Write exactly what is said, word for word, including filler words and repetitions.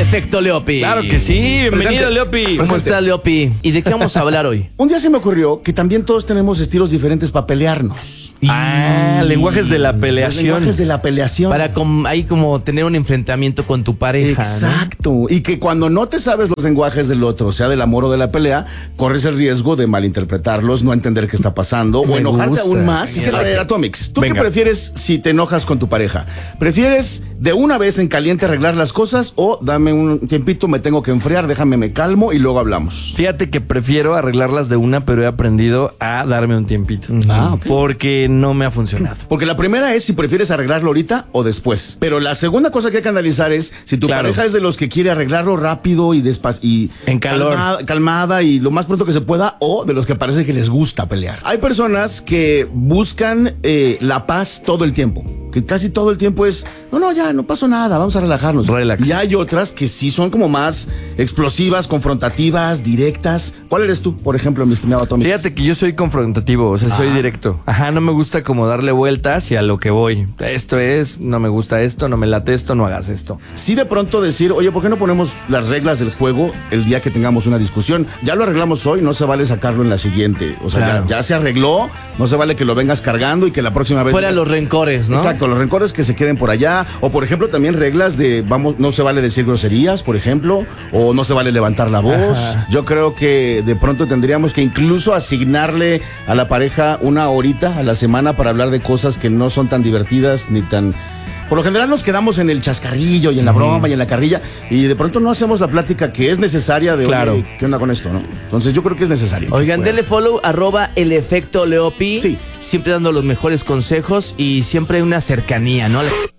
Efecto Leopi. Claro que sí, bienvenido, Leopi. ¿Cómo estás, Leopi? ¿Y de qué vamos a hablar hoy? Un día se me ocurrió que también todos tenemos estilos diferentes para pelearnos. Ah, lenguajes de la Los peleación. lenguajes de la peleación. Para com- ahí como tener un enfrentamiento con tu pareja. Exacto. ¿No? Y que cuando no te sabes los lenguajes del otro, sea del amor o de la pelea, corres el riesgo de malinterpretarlos, no entender qué está pasando Me o enojarte gusta. aún más. Fíjate A ver, que- Atomix, ¿tú Venga. qué prefieres si te enojas con tu pareja? ¿Prefieres de una vez en caliente arreglar las cosas o dame un tiempito, me tengo que enfriar, déjame me calmo y luego hablamos? Fíjate que prefiero arreglarlas de una, pero he aprendido a darme un tiempito. Ah, ok. Porque no me ha funcionado. Porque la primera es si prefieres arreglarlo ahorita o después. Pero la segunda cosa que hay que analizar es si tu Claro. pareja es de los que quiere arreglarlo rápido y despacio y En calor. calmada, calmada y lo más pronto que se pueda, o de los que parece que les gusta pelear. Hay personas que buscan eh, la paz todo el tiempo. Que casi todo el tiempo es, no, no, ya, no pasó nada, vamos a relajarnos. Relax. Y hay otras que sí son como más explosivas, confrontativas, directas. ¿Cuál eres tú, por ejemplo, mi estimado Tommy? Fíjate que yo soy confrontativo, o sea, soy Ah. directo. Ajá, no me gusta como darle vueltas y a lo que voy. Esto es, no me gusta esto, no me late esto, no hagas esto. Sí, de pronto decir, oye, ¿por qué no ponemos las reglas del juego el día que tengamos una discusión? Ya lo arreglamos hoy, no se vale sacarlo en la siguiente. O sea, Claro. ya, ya se arregló, no se vale que lo vengas cargando y que la próxima vez... Fuera digas- los rencores, ¿no? Exacto, los rencores que se queden por allá. O, por ejemplo, también reglas de, vamos, no se vale decir groserías, por ejemplo, o no se vale levantar la voz. Ajá. Yo creo que de pronto tendríamos que incluso asignarle a la pareja una horita a la semana para hablar de cosas que no son tan divertidas ni tan... Por lo general nos quedamos en el chascarrillo y en la broma y en la carrilla y de pronto no hacemos la plática que es necesaria de, Claro. oye, ¿qué onda con esto? ¿No? Entonces yo creo que es necesario. Oigan, Que fuera. denle follow, arroba el efecto Leopi. Sí. Siempre dando los mejores consejos y siempre una cercanía, ¿no?